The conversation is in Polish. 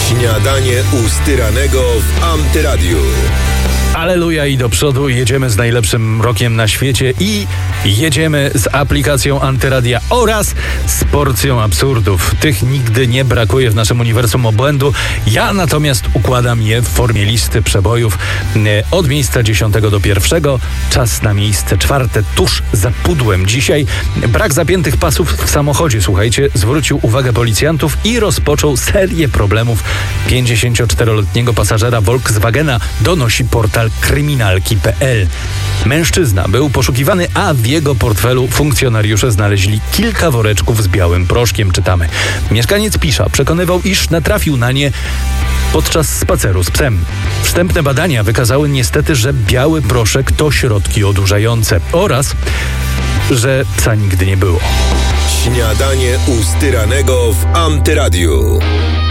Śniadanie u Styranego w Antyradiu. Aleluja i do przodu, jedziemy z najlepszym rokiem na świecie i jedziemy z aplikacją Antyradia oraz z porcją absurdów. Tych nigdy nie brakuje w naszym uniwersum obłędu. Ja natomiast układam je w formie listy przebojów od miejsca 10 do 1. Czas na miejsce 4, tuż za pudłem. Dzisiaj brak zapiętych pasów w samochodzie, słuchajcie, zwrócił uwagę policjantów i rozpoczął serię problemów 54-letniego pasażera Volkswagena, donosi portal kryminalki.pl. Mężczyzna był poszukiwany, a w jego portfelu funkcjonariusze znaleźli kilka woreczków z białym proszkiem, czytamy. Mieszkaniec Pisza przekonywał, iż natrafił na nie podczas spaceru z psem. Wstępne badania wykazały niestety, że biały proszek to środki odurzające oraz, że psa nigdy nie było. Śniadanie u Styranego w Antyradiu.